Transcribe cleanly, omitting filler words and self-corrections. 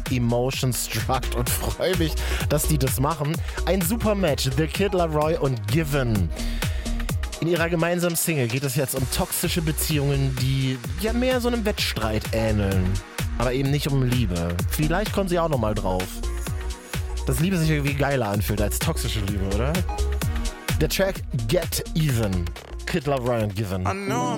Emotion Struck und freue mich, dass die das machen. Ein super Match, The Kid Laroi und Given. In ihrer gemeinsamen Single geht es jetzt um toxische Beziehungen, die ja mehr so einem Wettstreit ähneln. Aber eben nicht um Liebe. Vielleicht kommen sie auch nochmal drauf. Dass Liebe sich irgendwie geiler anfühlt als toxische Liebe, oder? Der Track Get Even. Kid Laroi und Given.